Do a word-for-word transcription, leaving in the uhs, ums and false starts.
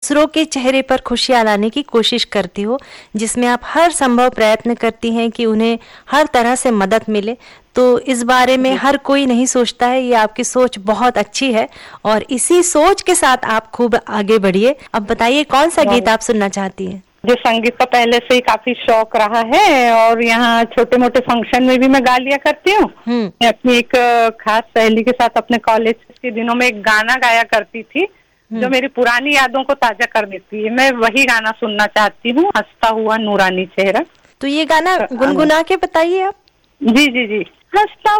दूसरों के चेहरे पर खुशियाँ लाने की कोशिश करती हो, जिसमें आप हर संभव प्रयत्न करती हैं कि उन्हें हर तरह से मदद मिले। तो इस बारे में हर कोई नहीं सोचता है, ये आपकी सोच बहुत अच्छी है और इसी सोच के साथ आप खूब आगे बढ़िए। अब बताइए कौन सा गीत आप सुनना चाहती हैं? जो संगीत का पहले से ही काफी शौक रहा है और यहाँ छोटे मोटे फंक्शन में भी मैं गा लिया करती हूँ। मैं अपनी एक खास सहेली के साथ अपने कॉलेज के दिनों में एक गाना गाया करती थी जो मेरी पुरानी यादों को ताजा कर देती है। मैं वही गाना सुनना चाहती हूँ, हंसता हुआ नूरानी चेहरा। तो ये गाना गुनगुना के बताइए आप। जी जी जी। हंसता